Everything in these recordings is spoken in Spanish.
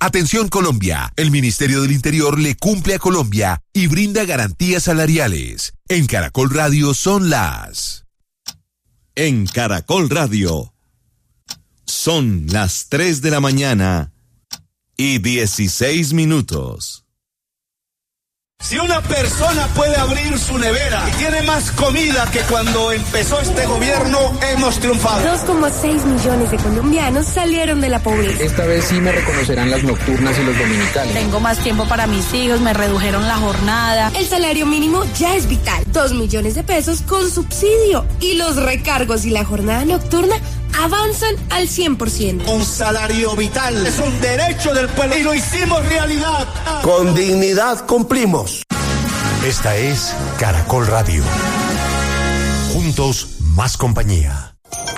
Atención Colombia, el Ministerio del Interior le cumple a Colombia y brinda garantías salariales. En Caracol Radio son las... En Caracol Radio son las 3 de la mañana y 16 minutos. Si una persona puede abrir su nevera y tiene más comida que cuando empezó este gobierno, hemos triunfado. 2,6 millones de colombianos salieron de la pobreza. Esta vez sí me reconocerán las nocturnas y los dominicales. Tengo más tiempo para mis hijos, me redujeron la jornada. El salario mínimo ya es vital. 2 millones de pesos con subsidio. Y los recargos y la jornada nocturna avanzan al 100%. Un salario vital es un derecho del pueblo y lo hicimos realidad. Con dignidad cumplimos. Esta es Caracol Radio. Juntos, más compañía.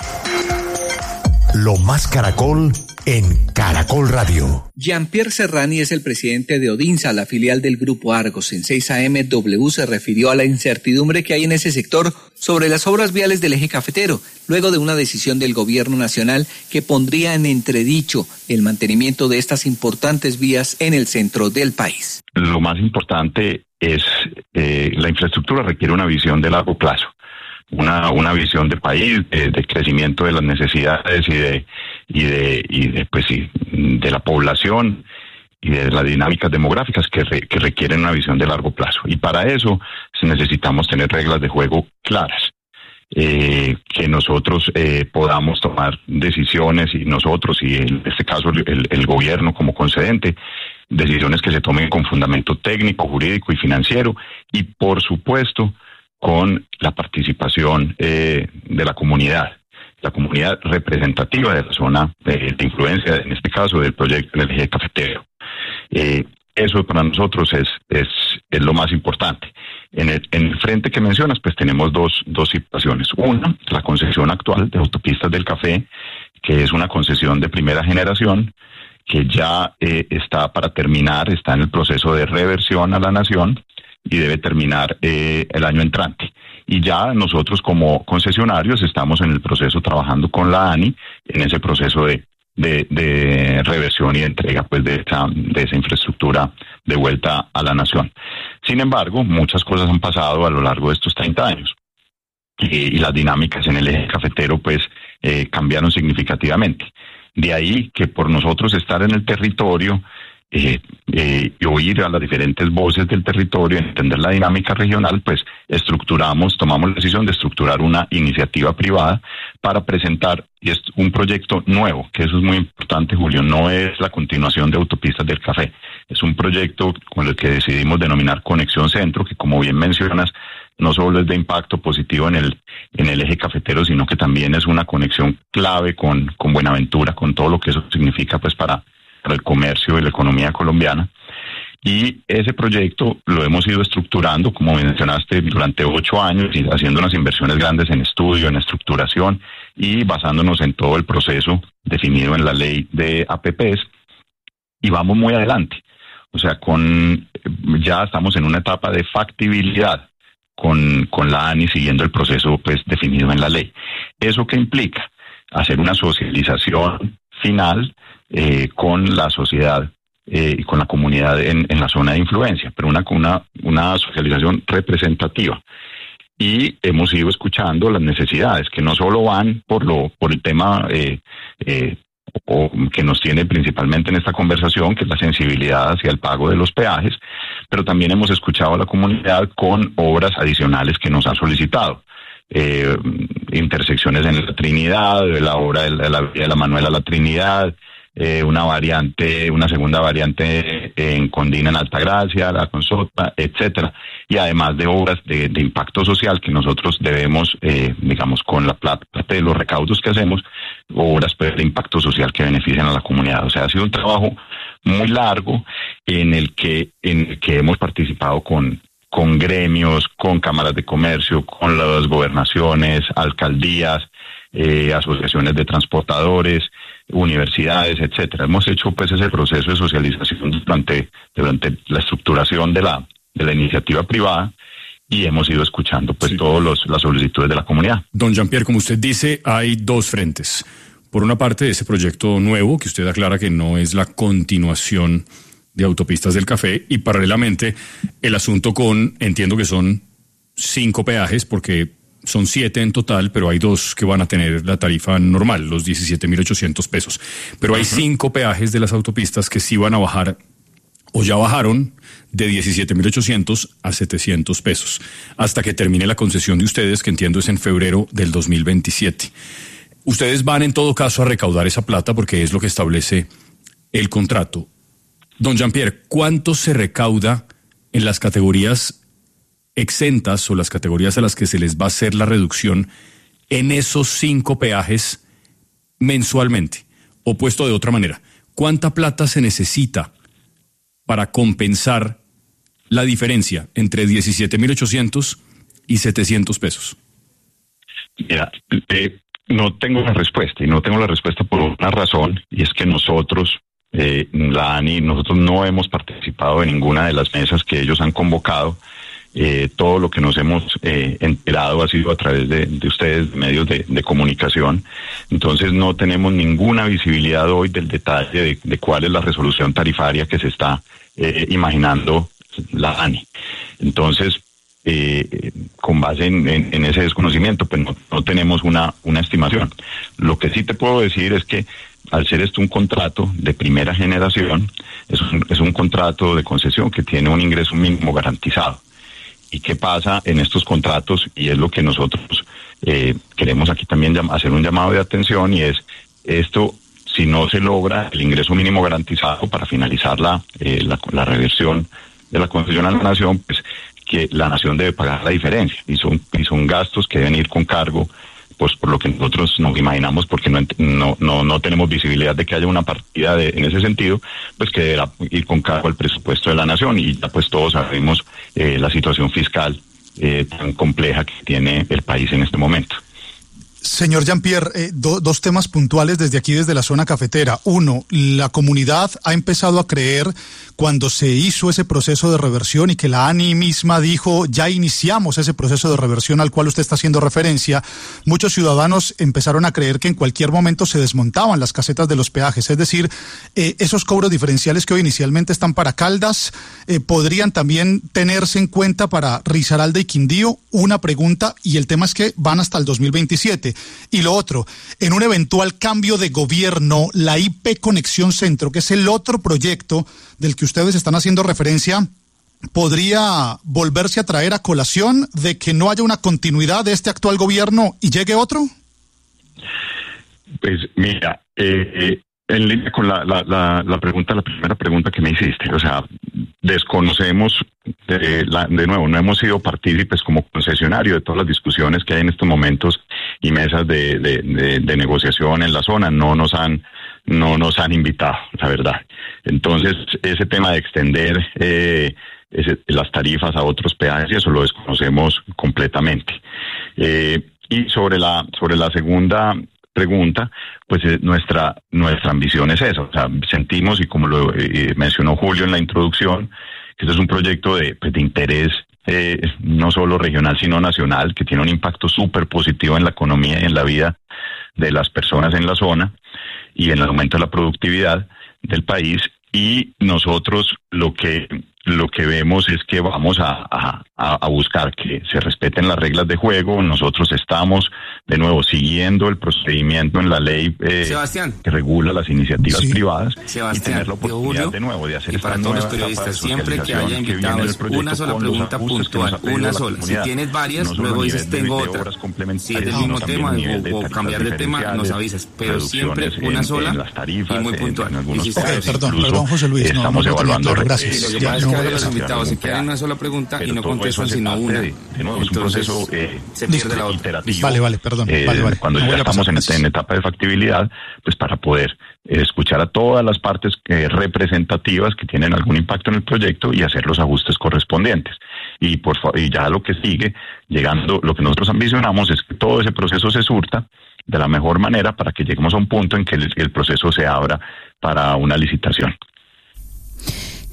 Lo más Caracol en Caracol Radio. Jean-Pierre Serrani es el presidente de Odinsa, la filial del Grupo Argos. En 6am W se refirió a la incertidumbre que hay en ese sector sobre las obras viales del eje cafetero, luego de una decisión del gobierno nacional que pondría en entredicho el mantenimiento de estas importantes vías en el centro del país. Lo más importante es la infraestructura requiere una visión de largo plazo. Una visión de país, de crecimiento de las necesidades y de la población y de las dinámicas demográficas que requieren una visión de largo plazo. Y para eso necesitamos tener reglas de juego claras, que nosotros podamos tomar decisiones y nosotros, y en este caso el gobierno como concedente, decisiones que se tomen con fundamento técnico, jurídico y financiero, y por supuesto con la participación de la comunidad representativa de la zona de influencia, en este caso del proyecto del eje cafetero. Eso para nosotros es lo más importante. En el frente que mencionas, pues tenemos dos situaciones. Una, la concesión actual de Autopistas del Café, que es una concesión de primera generación, que ya está para terminar, está en el proceso de reversión a la nación, y debe terminar el año entrante. Y ya nosotros como concesionarios estamos en el proceso trabajando con la ANI en ese proceso de reversión y de entrega pues de esa infraestructura de vuelta a la nación. Sin embargo, muchas cosas han pasado a lo largo de estos 30 años y las dinámicas en el eje cafetero pues cambiaron significativamente. De ahí que por nosotros estar en el territorio y oír a las diferentes voces del territorio, entender la dinámica regional, pues tomamos la decisión de estructurar una iniciativa privada para presentar un proyecto nuevo, que eso es muy importante, Julio, no es la continuación de Autopistas del Café, es un proyecto con el que decidimos denominar Conexión Centro, que como bien mencionas, no solo es de impacto positivo en el eje cafetero, sino que también es una conexión clave con Buenaventura, con todo lo que eso significa pues para el comercio y la economía colombiana. Y ese proyecto lo hemos ido estructurando, como mencionaste, durante 8 años, y haciendo unas inversiones grandes en estudio, en estructuración, y basándonos en todo el proceso definido en la ley de APPs, y vamos muy adelante. O sea, ya estamos en una etapa de factibilidad con la ANI, siguiendo el proceso pues definido en la ley. ¿Eso qué implica? Hacer una socialización final con la sociedad y con la comunidad en la zona de influencia, pero una socialización representativa. Y hemos ido escuchando las necesidades, que no solo van por el tema o que nos tiene principalmente en esta conversación, que es la sensibilidad hacia el pago de los peajes, pero también hemos escuchado a la comunidad con obras adicionales que nos han solicitado. Intersecciones en la Trinidad, la obra de la Manuela La Trinidad, una segunda variante en Condina, en Altagracia, la Consota, etcétera, y además de obras de impacto social que nosotros debemos, digamos, con la parte de los recaudos que hacemos, obras pues, de impacto social que benefician a la comunidad. O sea, ha sido un trabajo muy largo en el que hemos participado con gremios, con cámaras de comercio, con las gobernaciones, alcaldías, asociaciones de transportadores, universidades, etcétera. Hemos hecho pues ese proceso de socialización durante la estructuración de la iniciativa privada, y hemos ido escuchando pues todas las solicitudes de la comunidad. Don Jean-Pierre, como usted dice, hay dos frentes. Por una parte, ese proyecto nuevo, que usted aclara que no es la continuación de Autopistas del Café, y paralelamente el asunto con, entiendo que son 5 peajes, porque son 7 en total, pero hay 2 que van a tener la tarifa normal, los 17.800 pesos. Pero hay 5 peajes de las autopistas que sí van a bajar, o ya bajaron, de 17.800 a 700 pesos, hasta que termine la concesión de ustedes, que entiendo es en febrero del 2027. Ustedes van en todo caso a recaudar esa plata porque es lo que establece el contrato. Don Jean-Pierre, ¿cuánto se recauda en las categorías exentas o las categorías a las que se les va a hacer la reducción en esos 5 peajes mensualmente? O puesto de otra manera, ¿cuánta plata se necesita para compensar la diferencia entre 17.800 y 700 pesos? Mira, no tengo la respuesta, y no tengo la respuesta por una razón, y es que nosotros, la ANI, nosotros no hemos participado en ninguna de las mesas que ellos han convocado. Todo lo que nos hemos enterado ha sido a través de ustedes, de medios de comunicación. Entonces no tenemos ninguna visibilidad hoy del detalle de cuál es la resolución tarifaria que se está imaginando la ANI. Entonces, con base en ese desconocimiento, pues no tenemos una estimación. Lo que sí te puedo decir es que al ser esto un contrato de primera generación, es un contrato de concesión que tiene un ingreso mínimo garantizado. ¿Y qué pasa en estos contratos? Y es lo que nosotros queremos aquí también hacer un llamado de atención, y es esto: si no se logra el ingreso mínimo garantizado para finalizar la reversión de la concesión a la nación, pues que la nación debe pagar la diferencia, y son gastos que deben ir con cargo, pues por lo que nosotros nos imaginamos, porque no tenemos visibilidad de que haya una partida en ese sentido, pues que deberá ir con cargo al presupuesto de la nación, y ya pues todos sabemos la situación fiscal tan compleja que tiene el país en este momento. Señor Jean-Pierre, 2 temas puntuales desde aquí, desde la zona cafetera. Uno, la comunidad ha empezado a creer, cuando se hizo ese proceso de reversión y que la ANI misma dijo, ya iniciamos ese proceso de reversión al cual usted está haciendo referencia, muchos ciudadanos empezaron a creer que en cualquier momento se desmontaban las casetas de los peajes. Es decir, esos cobros diferenciales que hoy inicialmente están para Caldas, podrían también tenerse en cuenta para Risaralda y Quindío. Una pregunta, y el tema es que van hasta el 2027. Y lo otro, en un eventual cambio de gobierno, la IP Conexión Centro, que es el otro proyecto del que ustedes están haciendo referencia, ¿podría volverse a traer a colación de que no haya una continuidad de este actual gobierno y llegue otro? Pues mira, en línea con la primera pregunta que me hiciste, o sea, desconocemos, de nuevo, no hemos sido partícipes como concesionario de todas las discusiones que hay en estos momentos y mesas de negociación en la zona. No nos han invitado, la verdad. Entonces, ese tema de extender las tarifas a otros peajes, y eso lo desconocemos completamente. Y sobre la segunda pregunta, pues nuestra ambición es esa. O sea, sentimos, y como lo mencionó Julio en la introducción, que este es un proyecto de interés no solo regional sino nacional, que tiene un impacto súper positivo en la economía y en la vida de las personas en la zona y en el aumento de la productividad del país. Y nosotros lo que vemos es que vamos a buscar que se respeten las reglas de juego. Nosotros estamos, de nuevo, siguiendo el procedimiento en la ley que regula las iniciativas privadas, y tener la oportunidad de nuevo de hacer esta nueva etapa de siempre que haya invitados, una sola pregunta puntual, una sola. Si tienes varias, luego dices tengo otra. Si es del mismo tema o cambiar de tema, nos avisas, pero siempre una sola y muy puntual. Perdón, José Luis, estamos evaluando. Gracias. De los invitados se quedan en una sola pregunta y no contestan sino una. Entonces, se pierde la otra. Vale, perdón. Cuando ya estamos en etapa de factibilidad, pues para poder escuchar a todas las partes representativas que tienen algún impacto en el proyecto y hacer los ajustes correspondientes. Y ya lo que sigue, lo que nosotros ambicionamos es que todo ese proceso se surta de la mejor manera para que lleguemos a un punto en que el proceso se abra para una licitación.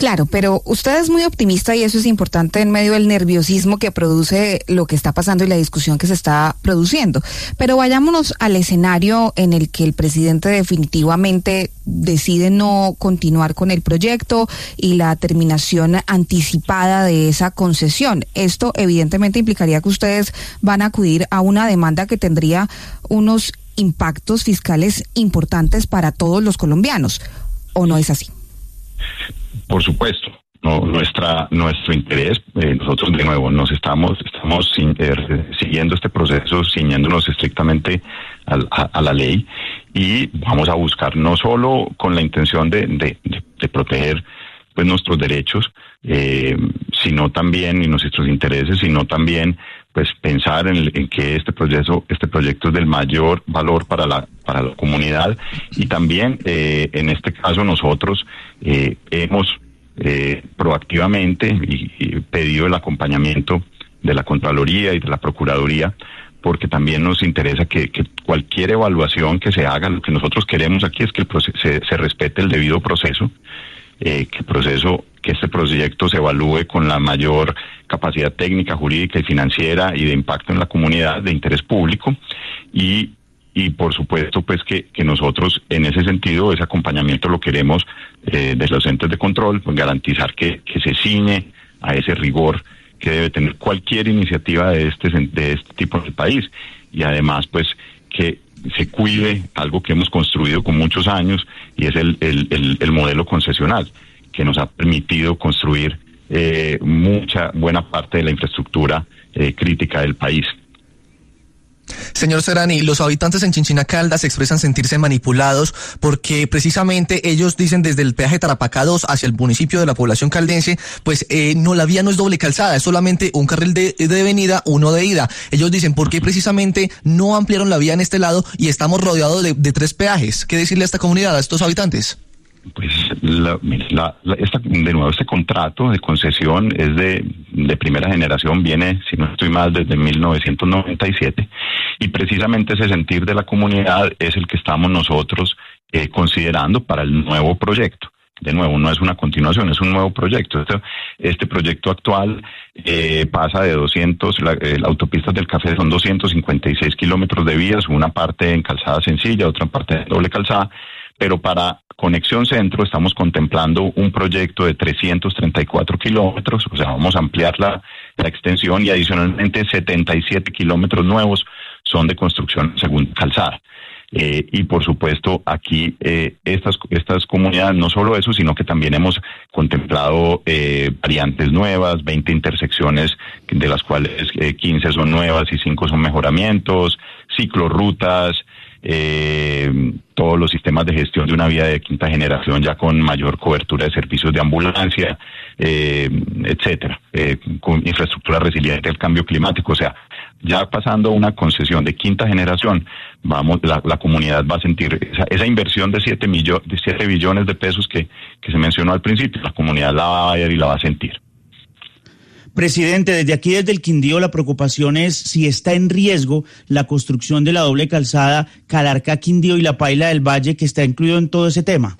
Claro, pero usted es muy optimista y eso es importante en medio del nerviosismo que produce lo que está pasando y la discusión que se está produciendo. Pero vayámonos al escenario en el que el presidente definitivamente decide no continuar con el proyecto y la terminación anticipada de esa concesión. Esto evidentemente implicaría que ustedes van a acudir a una demanda que tendría unos impactos fiscales importantes para todos los colombianos, ¿o no es así? Por supuesto, nuestro interés, nosotros de nuevo estamos siguiendo este proceso, ciñéndonos estrictamente a la ley, y vamos a buscar no solo con la intención de proteger pues nuestros derechos, sino también, y nuestros intereses, sino también pues pensar en que este proyecto es del mayor valor para la comunidad, y también en este caso nosotros hemos proactivamente y pedido el acompañamiento de la Contraloría y de la Procuraduría, porque también nos interesa que cualquier evaluación que se haga, lo que nosotros queremos aquí es que se respete el debido proceso, que este proyecto se evalúe con la mayor capacidad técnica, jurídica y financiera y de impacto en la comunidad, de interés público, y por supuesto pues que nosotros en ese sentido ese acompañamiento lo queremos de los entes de control, pues garantizar que se ciñe a ese rigor que debe tener cualquier iniciativa de este tipo en el país, y además pues que se cuide algo que hemos construido con muchos años, y es el modelo concesional, que nos ha permitido construir buena parte de la infraestructura crítica del país. Señor Serrani, los habitantes en Chinchina Caldas expresan sentirse manipulados porque precisamente ellos dicen desde el peaje Tarapacá 2 hacia el municipio de la población caldense, pues la vía no es doble calzada, es solamente un carril de venida, uno de ida. Ellos dicen, ¿por qué precisamente no ampliaron la vía en este lado y estamos rodeados de 3 peajes? ¿Qué decirle a esta comunidad, a estos habitantes? Pues este contrato de concesión es de primera generación, viene, si no estoy mal, desde 1997, y precisamente ese sentir de la comunidad es el que estamos nosotros considerando para el nuevo proyecto. De nuevo, no es una continuación, es un nuevo proyecto. Este proyecto actual pasa de 200, la autopista del Café son 256 kilómetros de vías, una parte en calzada sencilla, otra parte en doble calzada, pero para Conexión Centro estamos contemplando un proyecto de 334 kilómetros, o sea, vamos a ampliar la extensión, y adicionalmente 77 kilómetros nuevos son de construcción segunda calzada. Y por supuesto aquí estas comunidades, no solo eso, sino que también hemos contemplado variantes nuevas, 20 intersecciones, de las cuales 15 son nuevas y 5 son mejoramientos, ciclorrutas, todos los sistemas de gestión de una vía de quinta generación ya con mayor cobertura de servicios de ambulancia, etcétera, con infraestructura resiliente al cambio climático. O sea, ya pasando a una concesión de quinta generación, la comunidad va a sentir esa inversión de 7 billones de pesos que se mencionó al principio. La comunidad la va a ver y la va a sentir. Presidente, desde aquí, desde el Quindío, la preocupación es si está en riesgo la construcción de la doble calzada Calarcá-Quindío y la Paila del Valle, que está incluido en todo ese tema.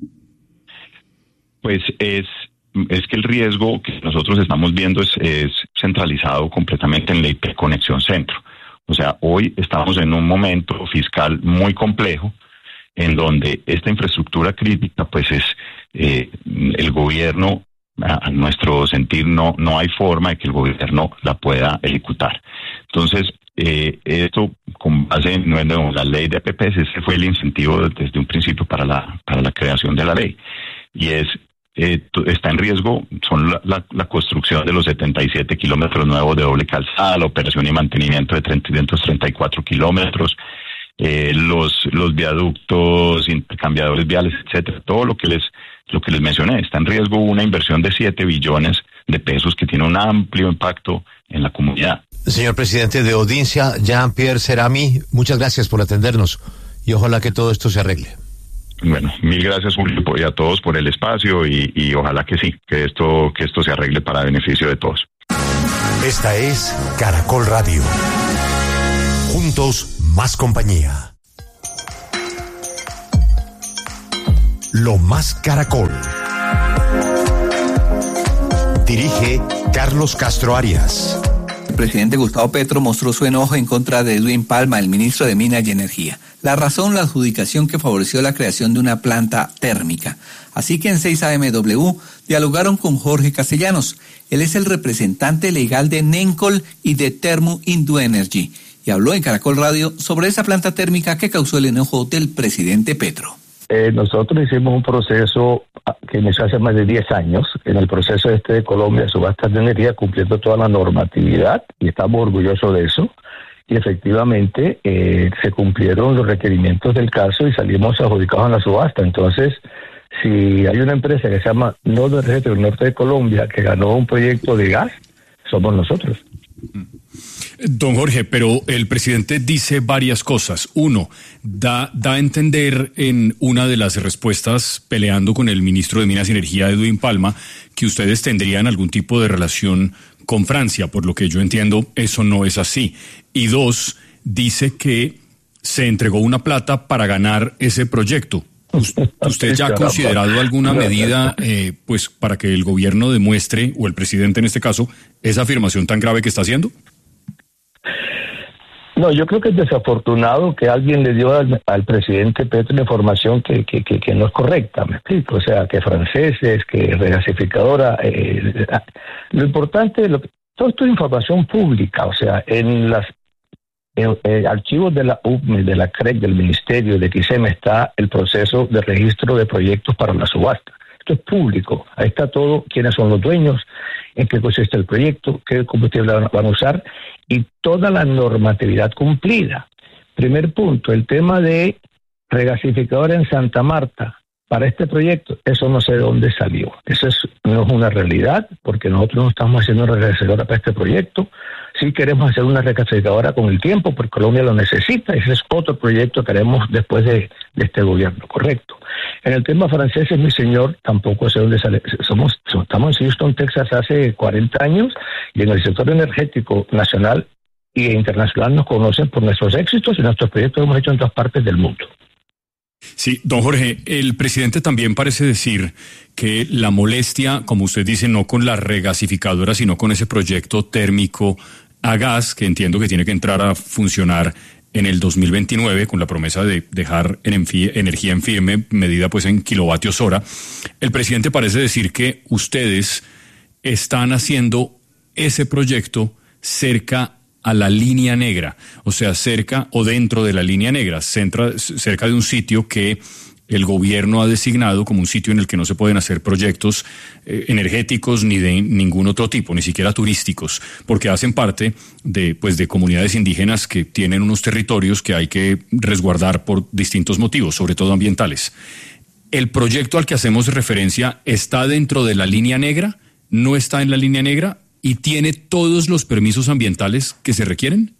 Pues es que el riesgo que nosotros estamos viendo es centralizado completamente en la IP Conexión Centro. O sea, hoy estamos en un momento fiscal muy complejo, en donde esta infraestructura crítica, pues es el gobierno, a nuestro sentir, no hay forma de que el gobierno la pueda ejecutar. Entonces, esto con base en la ley de APPs, ese fue el incentivo desde un principio para la creación de la ley, y está en riesgo la construcción de los 77 kilómetros nuevos de doble calzada, la operación y mantenimiento de 334 kilómetros, los viaductos, intercambiadores viales, etcétera, todo lo que les mencioné. Está en riesgo una inversión de 7 billones de pesos que tiene un amplio impacto en la comunidad. Señor presidente de Audiencia, Jean-Pierre Serrami, muchas gracias por atendernos y ojalá que todo esto se arregle. Bueno, mil gracias, Julio, y a todos por el espacio y ojalá que sí, que esto se arregle para beneficio de todos. Esta es Caracol Radio. Juntos, más compañía. Lo más Caracol. Dirige Carlos Castro Arias. El presidente Gustavo Petro mostró su enojo en contra de Edwin Palma, el ministro de Minas y Energía. La razón, la adjudicación que favoreció la creación de una planta térmica. Así que en 6AMW dialogaron con Jorge Castellanos. Él es el representante legal de Nencol y de Termo Indo Energy. Y habló en Caracol Radio sobre esa planta térmica que causó el enojo del presidente Petro. Nosotros hicimos un proceso que inició hace más de 10 años, en el proceso de Colombia, subastas de energía, cumpliendo toda la normatividad, y estamos orgullosos de eso. Y efectivamente se cumplieron los requerimientos del caso y salimos adjudicados en la subasta. Entonces, si hay una empresa que se llama Nodo Energético del Norte de Colombia que ganó un proyecto de gas, somos nosotros. Don Jorge, pero el presidente dice varias cosas. Uno, da a entender en una de las respuestas, peleando con el ministro de Minas y Energía, Edwin Palma, que ustedes tendrían algún tipo de relación con Francia. Por lo que yo entiendo, eso no es así. Y dos, dice que se entregó una plata para ganar ese proyecto. ¿Usted ya ha considerado alguna medida pues para que el gobierno demuestre, o el presidente en este caso, esa afirmación tan grave que está haciendo? No, yo creo que es desafortunado que alguien le dio al presidente Petro una información que no es correcta, me explico, o sea, que franceses, que regasificadora, lo importante, todo esto es información pública, o sea, en las archivos de la UPME, de la CREC, del Ministerio, de XM está el proceso de registro de proyectos para la subasta. Esto es público, ahí está todo, quiénes son los dueños, en qué consiste el proyecto, qué combustible van a usar y toda la normatividad cumplida. Primer punto, el tema de regasificadora en Santa Marta para este proyecto, eso no sé de dónde salió. Eso no es una realidad, porque nosotros no estamos haciendo una regasificadora para este proyecto. Sí queremos hacer una regasificadora con el tiempo, porque Colombia lo necesita. Ese es otro proyecto que haremos después de este gobierno, correcto. En el tema francés, mi señor, tampoco sé dónde sale. Estamos en Houston, Texas, hace 40 años, y en el sector energético nacional e internacional nos conocen por nuestros éxitos y nuestros proyectos que hemos hecho en todas partes del mundo. Sí, don Jorge, el presidente también parece decir que la molestia, como usted dice, no con la regasificadora, sino con ese proyecto térmico a gas, que entiendo que tiene que entrar a funcionar en el 2029, con la promesa de dejar energía en firme, medida pues en kilovatios hora. El presidente parece decir que ustedes están haciendo ese proyecto cerca a la línea negra, o sea, cerca o dentro de la línea negra, cerca de un sitio que el gobierno ha designado como un sitio en el que no se pueden hacer proyectos energéticos ni de ningún otro tipo, ni siquiera turísticos, porque hacen parte de comunidades indígenas que tienen unos territorios que hay que resguardar por distintos motivos, sobre todo ambientales. ¿El proyecto al que hacemos referencia está dentro de la línea negra? ¿No está en la línea negra? ¿Y tiene todos los permisos ambientales que se requieren?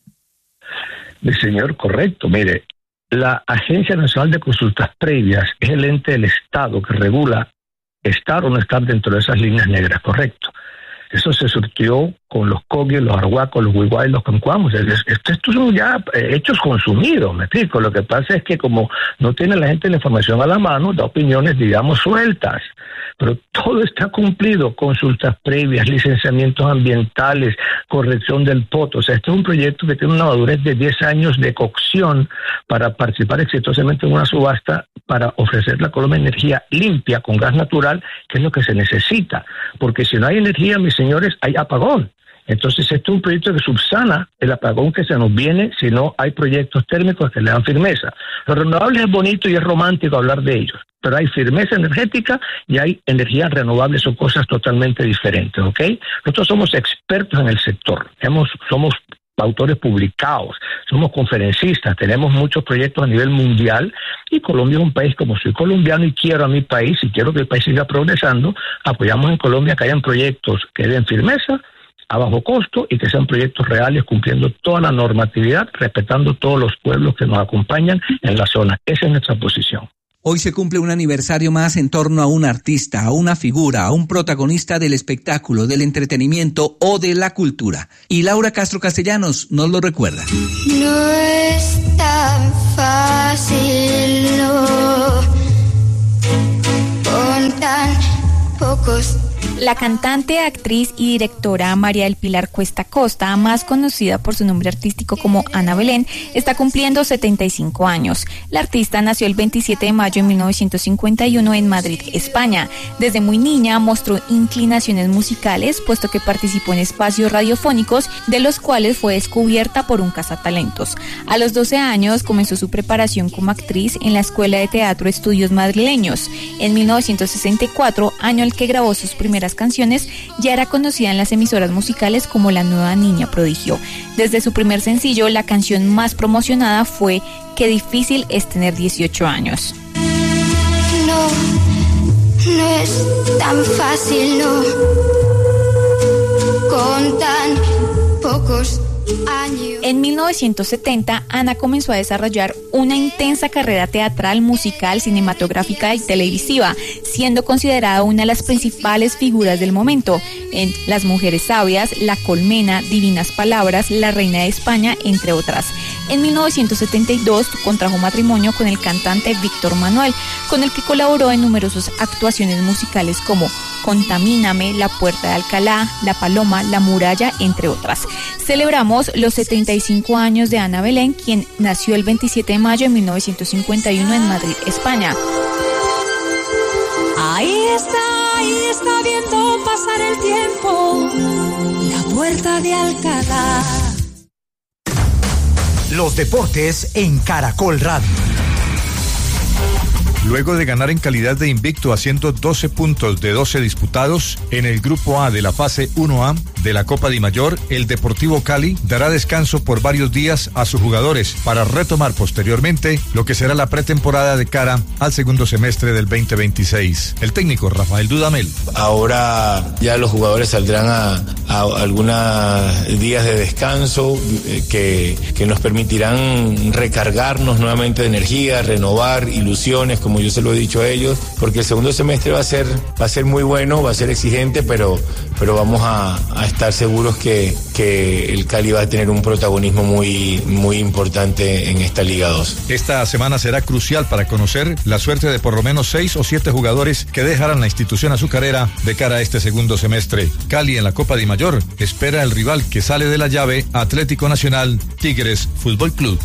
Mi señor, correcto. Mire, la Agencia Nacional de Consultas Previas es el ente del Estado que regula estar o no estar dentro de esas líneas negras, correcto. Eso se surtió con los cogues, los arhuacos, los huiguay, los cancuamos. Estos son ya hechos consumidos, me explico. Lo que pasa es que como no tiene la gente la información a la mano, da opiniones, digamos, sueltas. Pero todo está cumplido, consultas previas, licenciamientos ambientales, corrección del poto. O sea, este es un proyecto que tiene una madurez de 10 años de cocción para participar exitosamente en una subasta para ofrecerle a Colombia energía limpia con gas natural, que es lo que se necesita. Porque si no hay energía, mis señores, hay apagón. Entonces, este es un proyecto que subsana el apagón que se nos viene si no hay proyectos térmicos que le dan firmeza. Los renovables es bonito y es romántico hablar de ellos, pero hay firmeza energética y hay energías renovables, son cosas totalmente diferentes, ¿ok? Nosotros somos expertos en el sector, somos autores publicados, somos conferencistas, tenemos muchos proyectos a nivel mundial y Colombia es un país, como soy colombiano y quiero a mi país y quiero que el país siga progresando, apoyamos en Colombia que hayan proyectos que den firmeza, a bajo costo y que sean proyectos reales cumpliendo toda la normatividad, respetando todos los pueblos que nos acompañan en la zona. Esa es nuestra posición. Hoy se cumple un aniversario más en torno a un artista, a una figura, a un protagonista del espectáculo, del entretenimiento o de la cultura. Y Laura Castro Castellanos nos lo recuerda. No es tan fácil, no, con tan pocos La cantante, actriz y directora María del Pilar Cuesta Costa, más conocida por su nombre artístico como Ana Belén, está cumpliendo 75 años. La artista nació el 27 de mayo de 1951 en Madrid, España. Desde muy niña mostró inclinaciones musicales, puesto que participó en espacios radiofónicos, de los cuales fue descubierta por un cazatalentos. A los 12 años comenzó su preparación como actriz en la Escuela de Teatro Estudios Madrileños. En 1964, año en el que grabó sus primeras canciones, ya era conocida en las emisoras musicales como la nueva niña prodigio. Desde su primer sencillo, la canción más promocionada fue Qué difícil es tener 18 años. No es tan fácil, no, con tan pocos años. En 1970, Ana comenzó a desarrollar una intensa carrera teatral, musical, cinematográfica y televisiva, siendo considerada una de las principales figuras del momento en Las Mujeres Sabias, La Colmena, Divinas Palabras, La Reina de España, entre otras. En 1972 contrajo matrimonio con el cantante Víctor Manuel, con el que colaboró en numerosas actuaciones musicales como Contamíname, La Puerta de Alcalá, La Paloma, La Muralla, entre otras. Celebramos los 75 años de Ana Belén, quien nació el 27 de mayo de 1951 en Madrid, España. Ahí está viendo pasar el tiempo, La Puerta de Alcalá. Los deportes en Caracol Radio. Luego de ganar en calidad de invicto haciendo 12 puntos de 12 disputados en el Grupo A de la fase 1A de la Copa Dimayor, el Deportivo Cali dará descanso por varios días a sus jugadores para retomar posteriormente lo que será la pretemporada de cara al segundo semestre del 2026. El técnico Rafael Dudamel. Ahora ya los jugadores saldrán a algunos días de descanso que nos permitirán recargarnos nuevamente de energía, renovar ilusiones, como yo se lo he dicho a ellos, porque el segundo semestre va a ser muy bueno, va a ser exigente, pero vamos a estar seguros que el Cali va a tener un protagonismo muy, muy importante en esta Liga 2. Esta semana será crucial para conocer la suerte de por lo menos 6 o 7 jugadores que dejarán la institución azucarera de cara a este segundo semestre. Cali en la Copa Dimayor espera el rival que sale de la llave, Atlético Nacional Tigres Fútbol Club.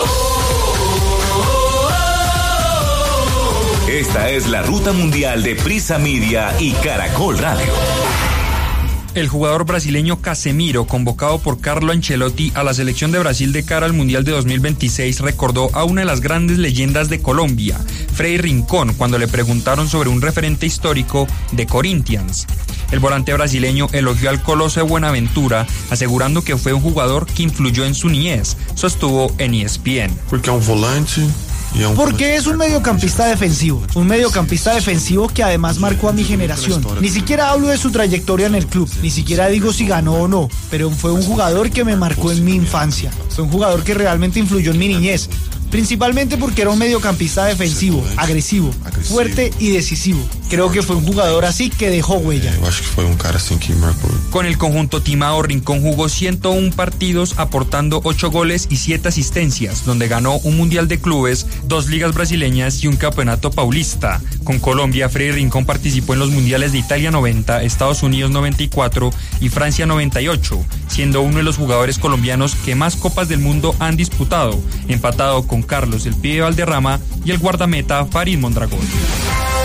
Esta es la ruta mundial de Prisa Media y Caracol Radio. El jugador brasileño Casemiro, convocado por Carlo Ancelotti a la selección de Brasil de cara al Mundial de 2026, recordó a una de las grandes leyendas de Colombia, Freddy Rincón, cuando le preguntaron sobre un referente histórico de Corinthians. El volante brasileño elogió al Coloso de Buenaventura, asegurando que fue un jugador que influyó en su niñez, sostuvo en ESPN. Porque es un volante. Porque es un mediocampista defensivo que además marcó a mi generación. Ni siquiera hablo de su trayectoria en el club, ni siquiera digo si ganó o no, pero fue un jugador que me marcó en mi infancia. Fue un jugador que realmente influyó en mi niñez. Principalmente porque era un mediocampista defensivo, agresivo, fuerte y decisivo. Creo que fue un jugador así que dejó huella. Con el conjunto timado, Rincón jugó 101 partidos, aportando 8 goles y 7 asistencias, donde ganó un Mundial de Clubes, 2 ligas brasileñas y un campeonato paulista. Con Colombia, Freddy Rincón participó en los Mundiales de Italia 90, Estados Unidos 94 y Francia 98, siendo uno de los jugadores colombianos que más Copas del Mundo han disputado, empatado con Carlos el Pibe Valderrama y el guardameta Farid Mondragón.